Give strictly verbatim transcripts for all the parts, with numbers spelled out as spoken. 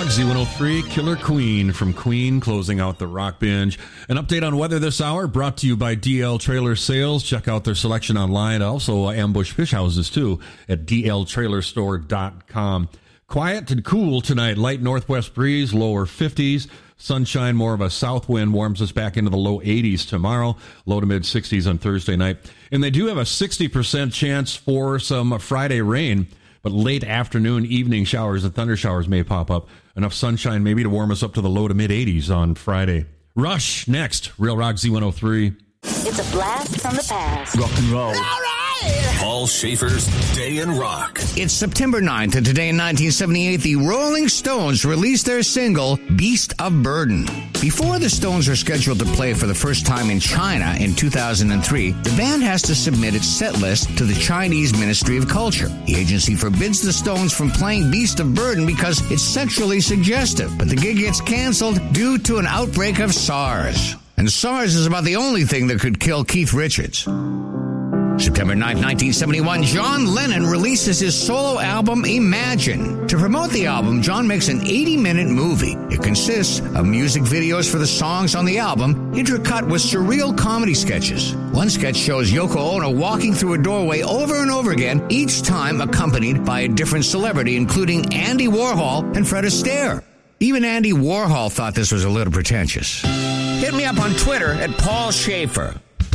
Rock, Z one oh three, Killer Queen from Queen, closing out the Rock Binge. An update on weather this hour brought to you by D L Trailer Sales. Check out their selection online. Also, uh, Ambush Fish Houses, too, at D L trailer store dot com. Quiet and cool tonight. Light northwest breeze, lower fifties. Sunshine, more of a south wind, warms us back into the low eighties tomorrow. Low to mid sixties on Thursday night. And they do have a sixty percent chance for some Friday rain. But late afternoon, evening showers and thunder showers may pop up. Enough sunshine maybe to warm us up to the low to mid eighties on Friday. Rush next. Real Rock Z one oh three. It's a blast from the past. Rock and roll. All right. Paul Schaefer's Day in Rock. It's September ninth, and today in nineteen seventy-eight, the Rolling Stones released their single, Beast of Burden. Before the Stones are scheduled to play for the first time in China in two thousand three, the band has to submit its set list to the Chinese Ministry of Culture. The agency forbids the Stones from playing Beast of Burden because it's sexually suggestive, but the gig gets canceled due to an outbreak of SARS. And SARS is about the only thing that could kill Keith Richards. September ninth, nineteen seventy-one, John Lennon releases his solo album, Imagine. To promote the album, John makes an eighty-minute movie. It consists of music videos for the songs on the album, intercut with surreal comedy sketches. One sketch shows Yoko Ono walking through a doorway over and over again, each time accompanied by a different celebrity, including Andy Warhol and Fred Astaire. Even Andy Warhol thought this was a little pretentious. Hit me up on Twitter at Paul Schaefer.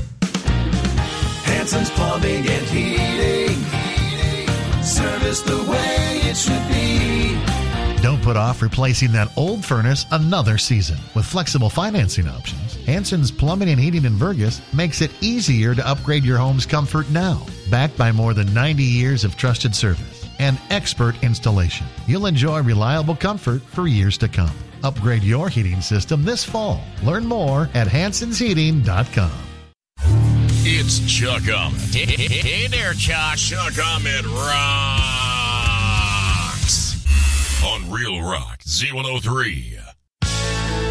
Hanson's Plumbing and Heating. Service the way it should be. Don't put off replacing that old furnace another season. With flexible financing options, Hanson's Plumbing and Heating in Vergas makes it easier to upgrade your home's comfort now. Backed by more than ninety years of trusted service and expert installation, you'll enjoy reliable comfort for years to come. Upgrade your heating system this fall. Learn more at hansons heating dot com. It's Chuck Um. Hey there, Chuck. Chuck Um, it rocks. On Real Rock, Z one oh three.